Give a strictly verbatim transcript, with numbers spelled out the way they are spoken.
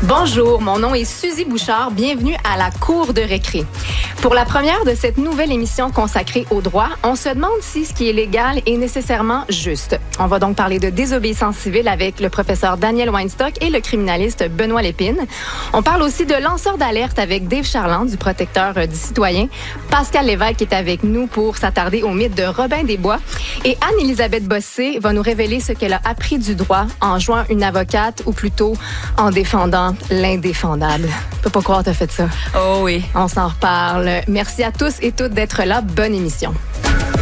Bonjour, mon nom est Suzy Bouchard. Bienvenue à la Cour de récré. Pour la première de cette nouvelle émission consacrée au droit, on se demande si ce qui est légal est nécessairement juste. On va donc parler de désobéissance civile avec le professeur Daniel Weinstock et le criminaliste Benoît Lépine. On parle aussi de lanceur d'alerte avec Dave Charland du Protecteur du citoyen. Pascal Lévesque est avec nous pour s'attarder au mythe de Robin des Bois. Et Anne-Élisabeth Bossé va nous révéler ce qu'elle a appris du droit en jouant une avocate ou plutôt en défendant l'indéfendable. Je peux pas croire que tu as fait ça. Oh oui. On s'en reparle. Merci à tous et toutes d'être là. Bonne émission.